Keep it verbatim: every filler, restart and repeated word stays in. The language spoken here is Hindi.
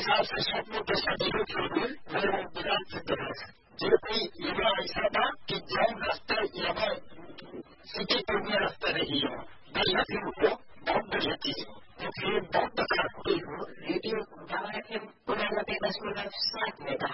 हिसाब से स्वप्न के सदरूप हो गए मैं वो विराट सिद्ध है जो कोई युवा ऐसा था कि जो रास्ता युवा सीधे पूर्ण रास्ता नहीं हो बढ़िया थी उनको बहुत बढ़िया चीज हो तो फिर बहुत प्रकार की हो रेडियो पुराना पे दस मिनट साथ में था